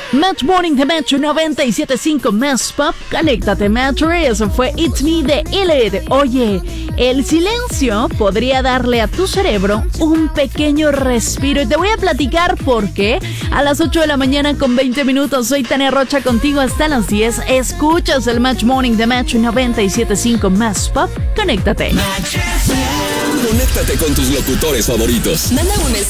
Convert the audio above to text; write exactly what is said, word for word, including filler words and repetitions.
Match Morning de Metro noventa y siete punto cinco Más Pop. Conéctate, Metro. Eso fue It's Me de Illid. Oye, el silencio podría darle a tu cerebro un pequeño respiro. Y te voy a platicar por qué. A las ocho de la mañana con veinte minutos. Soy Tania Rocha contigo hasta las diez. Escuchas el Match Morning de Metro noventa y siete punto cinco Más Pop. Conéctate. Conéctate con tus locutores favoritos. Manda un